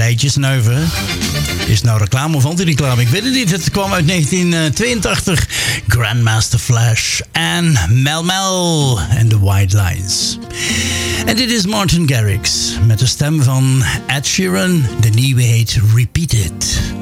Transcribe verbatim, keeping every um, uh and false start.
tijdje snuiven. Is het nou reclame of anti-reclame? Ik weet het niet. Het kwam uit negentien tweeëntachtig. Grandmaster Flash en Mel Mel en The White Lines. En dit is Martin Garrix met de stem van Ed Sheeran. De nieuwe heet Repeat It.